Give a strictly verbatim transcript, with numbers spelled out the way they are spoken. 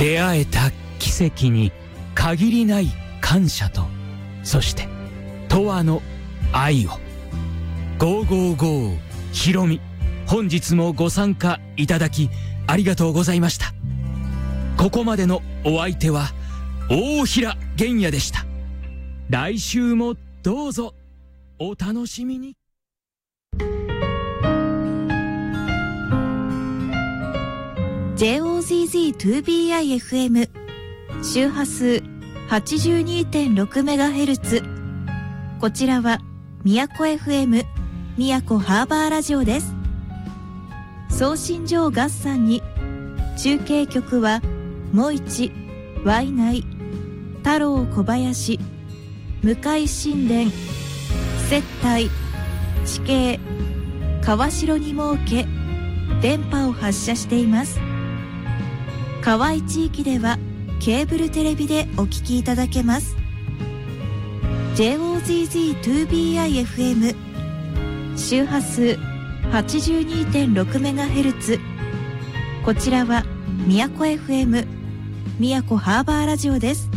出会えた奇跡に限りない感謝と、そして永遠の愛を。ごーごーごーひろみ、本日もご参加いただきありがとうございました。ここまでのお相手は大平玄也でした。来週もどうぞお楽しみに。 ジェイオーゼットツービーアイエフエム 周波数 はちじゅうにてんろくメガヘルツ。 こちらは宮古 エフエム 宮古ハーバーラジオです。送信所を合算に中継局はもいち、ワイナイ、太郎小林、向井神殿、接待、地形、川城に設け電波を発射しています。河合地域ではケーブルテレビでお聞きいただけます。 ジェイオーゼットツービーアイエフエム 周波数 はちじゅうにてんろくメガヘルツ。 こちらは宮古 エフエム 宮古ハーバーラジオです。